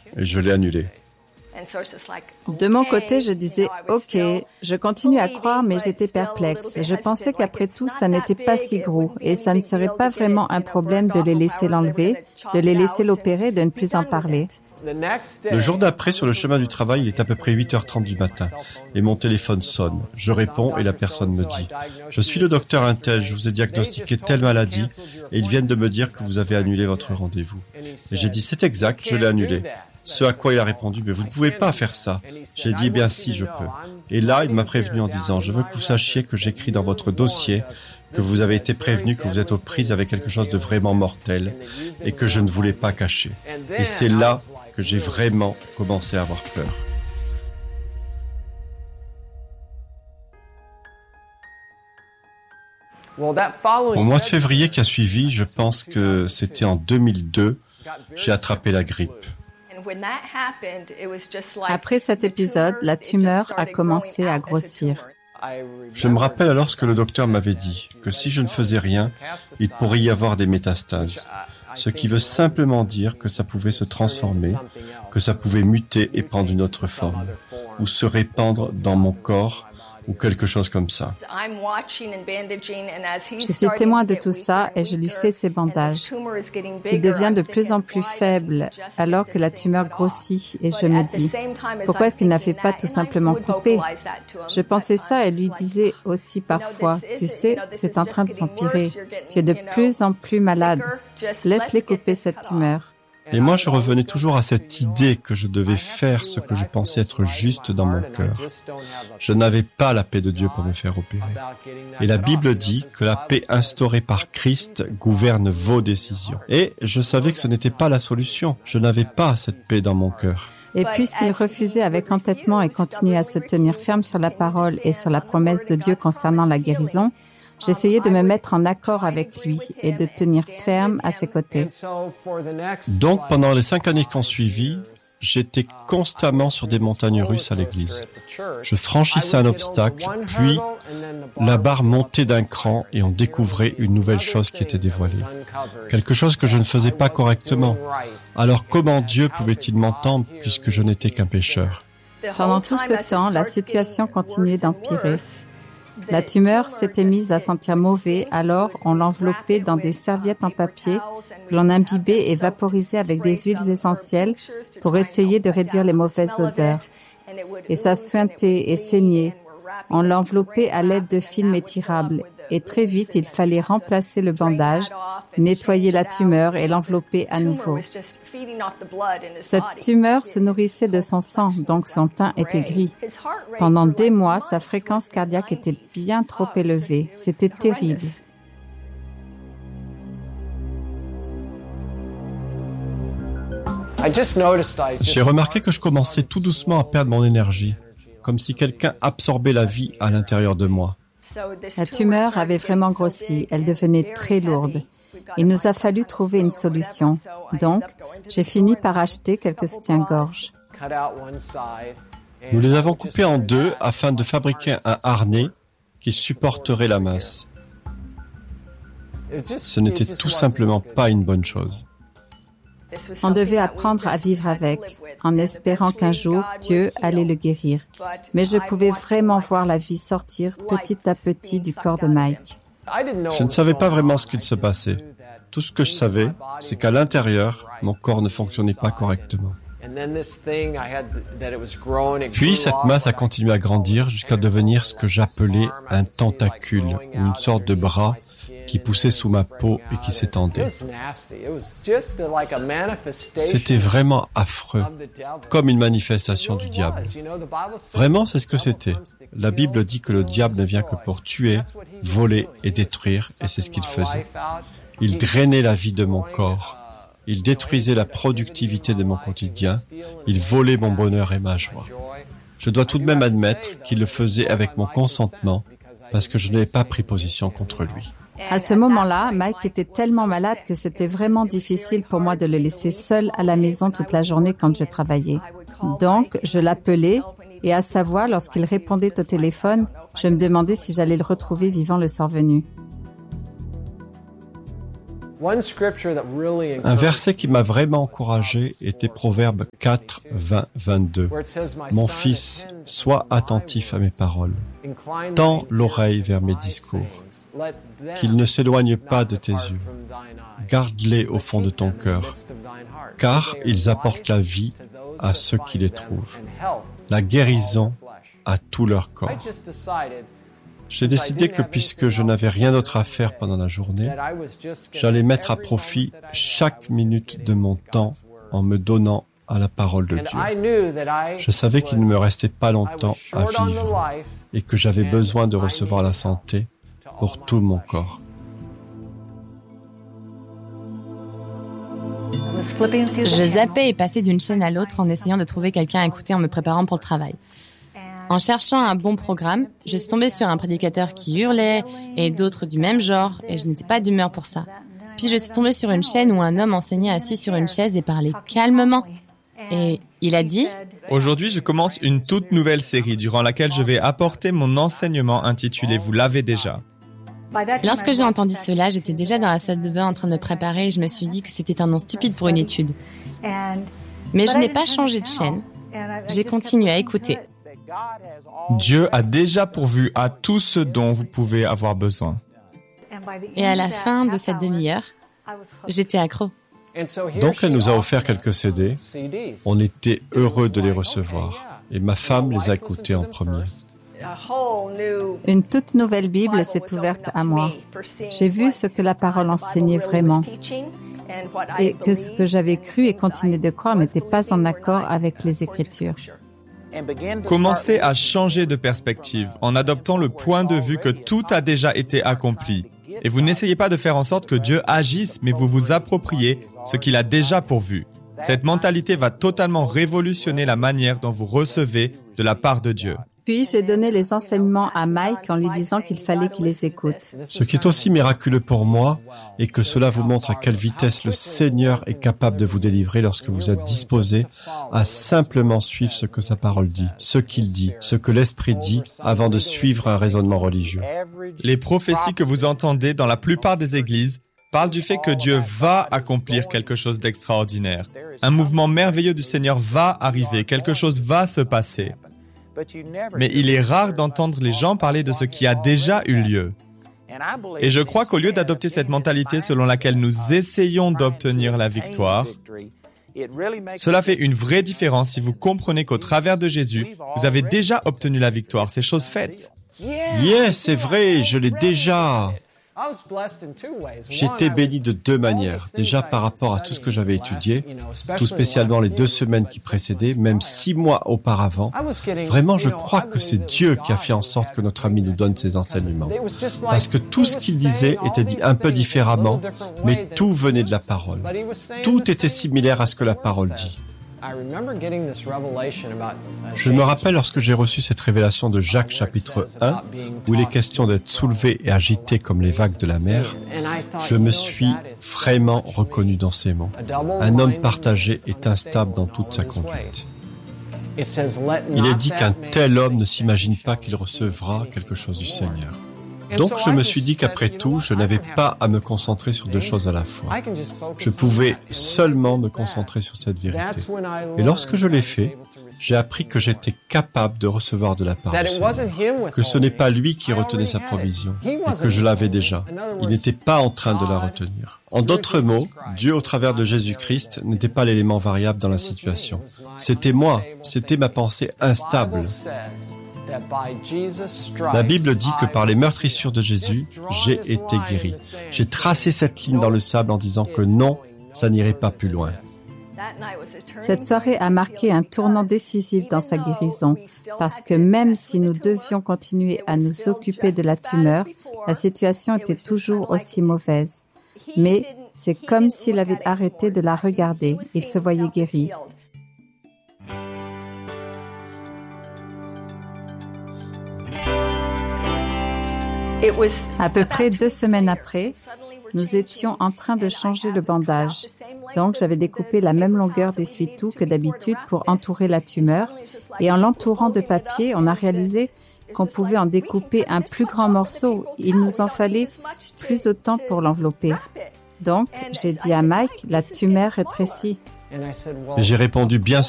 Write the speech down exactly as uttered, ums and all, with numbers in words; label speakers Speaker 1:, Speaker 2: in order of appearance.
Speaker 1: et je l'ai annulé.
Speaker 2: De mon côté, je disais « Ok, je continue à croire, mais j'étais perplexe. Je pensais qu'après tout, ça n'était pas si gros et ça ne serait pas vraiment un problème de les laisser l'enlever, de les laisser l'opérer, de ne plus en parler. »
Speaker 1: Le jour d'après, sur le chemin du travail, il est à peu près huit heures trente du matin et mon téléphone sonne. Je réponds et la personne me dit « Je suis le docteur Untel, je vous ai diagnostiqué telle maladie et ils viennent de me dire que vous avez annulé votre rendez-vous. » Et j'ai dit « C'est exact, je l'ai annulé. » Ce à quoi il a répondu « Mais vous ne pouvez pas faire ça. » J'ai dit « Eh bien si, je peux. » Et là, il m'a prévenu en disant « Je veux que vous sachiez que j'écris dans votre dossier que vous avez été prévenu que vous êtes aux prises avec quelque chose de vraiment mortel et que je ne voulais pas cacher. » Et c'est là que j'ai vraiment commencé à avoir peur. Au mois de février qui a suivi, je pense que c'était en deux mille deux, j'ai attrapé la grippe.
Speaker 2: Après cet épisode, la tumeur a commencé à grossir.
Speaker 1: Je me rappelle alors ce que le docteur m'avait dit, que si je ne faisais rien, il pourrait y avoir des métastases. Ce qui veut simplement dire que ça pouvait se transformer, que ça pouvait muter et prendre une autre forme, ou se répandre dans mon corps, ou quelque chose comme ça.
Speaker 2: Je suis témoin de tout ça et je lui fais ses bandages. Il devient de plus en plus faible alors que la tumeur grossit et je me dis, pourquoi est-ce qu'il n'a fait pas tout simplement couper? Je pensais ça et lui disais aussi parfois, tu sais, c'est en train de s'empirer. Tu es de plus en plus malade. Laisse-les couper cette tumeur.
Speaker 1: Et moi, je revenais toujours à cette idée que je devais faire ce que je pensais être juste dans mon cœur. Je n'avais pas la paix de Dieu pour me faire opérer. Et la Bible dit que la paix instaurée par Christ gouverne vos décisions. Et je savais que ce n'était pas la solution. Je n'avais pas cette paix dans mon cœur.
Speaker 2: Et puisqu'il refusait avec entêtement et continuait à se tenir ferme sur la parole et sur la promesse de Dieu concernant la guérison, j'essayais de me mettre en accord avec lui et de tenir ferme à ses côtés.
Speaker 1: Donc, pendant les cinq années qui ont suivi, j'étais constamment sur des montagnes russes à l'église. Je franchissais un obstacle, puis la barre montait d'un cran et on découvrait une nouvelle chose qui était dévoilée. Quelque chose que je ne faisais pas correctement. Alors comment Dieu pouvait-il m'entendre puisque je n'étais qu'un pécheur?
Speaker 2: Pendant tout ce temps, la situation continuait d'empirer. La tumeur s'était mise à sentir mauvais, alors on l'enveloppait dans des serviettes en papier que l'on imbibait et vaporisait avec des huiles essentielles pour essayer de réduire les mauvaises odeurs. Et ça suintait et saignait. On l'enveloppait à l'aide de films étirables. Et très vite, il fallait remplacer le bandage, nettoyer la tumeur et l'envelopper à nouveau. Cette tumeur se nourrissait de son sang, donc son teint était gris. Pendant des mois, sa fréquence cardiaque était bien trop élevée. C'était terrible.
Speaker 1: J'ai remarqué que je commençais tout doucement à perdre mon énergie, comme si quelqu'un absorbait la vie à l'intérieur de moi.
Speaker 2: La tumeur avait vraiment grossi, elle devenait très lourde. Il nous a fallu trouver une solution. Donc, j'ai fini par acheter quelques soutiens-gorge.
Speaker 1: Nous les avons coupés en deux afin de fabriquer un harnais qui supporterait la masse. Ce n'était tout simplement pas une bonne chose.
Speaker 2: On devait apprendre à vivre avec, en espérant qu'un jour, Dieu allait le guérir. Mais je pouvais vraiment voir la vie sortir petit à petit du corps de Mike.
Speaker 1: Je ne savais pas vraiment ce qu'il se passait. Tout ce que je savais, c'est qu'à l'intérieur, mon corps ne fonctionnait pas correctement. Puis cette masse a continué à grandir jusqu'à devenir ce que j'appelais un tentacule, ou une sorte de bras qui poussait sous ma peau et qui s'étendait. C'était vraiment affreux, comme une manifestation du diable. Vraiment, c'est ce que c'était. La Bible dit que le diable ne vient que pour tuer, voler et détruire, et c'est ce qu'il faisait. Il drainait la vie de mon corps. Il détruisait la productivité de mon quotidien. Il volait mon bonheur et ma joie. Je dois tout de même admettre qu'il le faisait avec mon consentement parce que je n'avais pas pris position contre lui.
Speaker 2: À ce moment-là, Mike était tellement malade que c'était vraiment difficile pour moi de le laisser seul à la maison toute la journée quand je travaillais. Donc, je l'appelais et à sa voix, lorsqu'il répondait au téléphone, je me demandais si j'allais le retrouver vivant le soir venu.
Speaker 1: Un verset qui m'a vraiment encouragé était Proverbe quatre, vingt, vingt-deux. Mon fils, sois attentif à mes paroles. Tends l'oreille vers mes discours. Qu'ils ne s'éloignent pas de tes yeux. Garde-les au fond de ton cœur, car ils apportent la vie à ceux qui les trouvent, la guérison à tout leur corps. J'ai décidé que puisque je n'avais rien d'autre à faire pendant la journée, j'allais mettre à profit chaque minute de mon temps en me donnant à la parole de Dieu. Je savais qu'il ne me restait pas longtemps à vivre et que j'avais besoin de recevoir la santé pour tout mon corps.
Speaker 3: Je zappais et passais d'une chaîne à l'autre en essayant de trouver quelqu'un à écouter en me préparant pour le travail. En cherchant un bon programme, je suis tombée sur un prédicateur qui hurlait et d'autres du même genre et je n'étais pas d'humeur pour ça. Puis je suis tombée sur une chaîne où un homme enseignait assis sur une chaise et parlait calmement. Et il a dit «
Speaker 4: Aujourd'hui, je commence une toute nouvelle série durant laquelle je vais apporter mon enseignement intitulé « Vous l'avez déjà ».
Speaker 3: Lorsque j'ai entendu cela, j'étais déjà dans la salle de bain en train de me préparer et je me suis dit que c'était un nom stupide pour une étude. Mais je n'ai pas changé de chaîne. J'ai continué à écouter.
Speaker 4: Dieu a déjà pourvu à tout ce dont vous pouvez avoir besoin.
Speaker 3: Et à la fin de cette demi-heure, j'étais accro.
Speaker 1: Donc elle nous a offert quelques C D. On était heureux de les recevoir. Et ma femme les a écoutés en premier.
Speaker 2: Une toute nouvelle Bible s'est ouverte à moi. J'ai vu ce que la parole enseignait vraiment et que ce que j'avais cru et continué de croire n'était pas en accord avec les Écritures.
Speaker 4: Commencez à changer de perspective en adoptant le point de vue que tout a déjà été accompli. Et vous n'essayez pas de faire en sorte que Dieu agisse, mais vous vous appropriez ce qu'il a déjà pourvu. Cette mentalité va totalement révolutionner la manière dont vous recevez de la part de Dieu.
Speaker 2: Puis j'ai donné les enseignements à Mike en lui disant qu'il fallait qu'il les écoute.
Speaker 1: Ce qui est aussi miraculeux pour moi est que cela vous montre à quelle vitesse le Seigneur est capable de vous délivrer lorsque vous êtes disposé à simplement suivre ce que sa parole dit, ce qu'il dit, ce que l'Esprit dit avant de suivre un raisonnement religieux.
Speaker 4: Les prophéties que vous entendez dans la plupart des églises parlent du fait que Dieu va accomplir quelque chose d'extraordinaire. Un mouvement merveilleux du Seigneur va arriver, quelque chose va se passer. Mais il est rare d'entendre les gens parler de ce qui a déjà eu lieu. Et je crois qu'au lieu d'adopter cette mentalité selon laquelle nous essayons d'obtenir la victoire, cela fait une vraie différence si vous comprenez qu'au travers de Jésus, vous avez déjà obtenu la victoire. C'est chose faite.
Speaker 1: Yes, c'est vrai, je l'ai déjà. J'étais béni de deux manières. Déjà par rapport à tout ce que j'avais étudié, tout spécialement les deux semaines qui précédaient, même six mois auparavant. Vraiment, je crois que c'est Dieu qui a fait en sorte que notre ami nous donne ces enseignements. Parce que tout ce qu'il disait était dit un peu différemment, mais tout venait de la parole. Tout était similaire à ce que la parole dit. Je me rappelle lorsque j'ai reçu cette révélation de Jacques chapitre un, où il est question d'être soulevé et agité comme les vagues de la mer, je me suis vraiment reconnu dans ces mots. Un homme partagé est instable dans toute sa conduite. Il est dit qu'un tel homme ne s'imagine pas qu'il recevra quelque chose du Seigneur. Donc je me suis dit qu'après tout, je n'avais pas à me concentrer sur deux choses à la fois. Je pouvais seulement me concentrer sur cette vérité. Et lorsque je l'ai fait, j'ai appris que j'étais capable de recevoir de la part du Seigneur, que ce n'est pas lui qui retenait sa provision, et que je l'avais déjà. Il n'était pas en train de la retenir. En d'autres mots, Dieu au travers de Jésus-Christ n'était pas l'élément variable dans la situation. C'était moi, c'était ma pensée instable. La Bible dit que par les meurtrissures de Jésus, j'ai été guéri. J'ai tracé cette ligne dans le sable en disant que non, ça n'irait pas plus loin.
Speaker 2: Cette soirée a marqué un tournant décisif dans sa guérison, parce que même si nous devions continuer à nous occuper de la tumeur, la situation était toujours aussi mauvaise. Mais c'est comme s'il avait arrêté de la regarder. Il se voyait guéri. À peu près deux semaines après, nous étions en train de changer le bandage. Donc, j'avais découpé la même longueur d'essuie-tout que d'habitude pour entourer la tumeur. Et en l'entourant de papier, on a réalisé qu'on pouvait en découper un plus grand morceau. Il nous en fallait plus autant pour l'envelopper. Donc, j'ai dit à Mike, la tumeur rétrécit.
Speaker 1: Et j'ai répondu, bien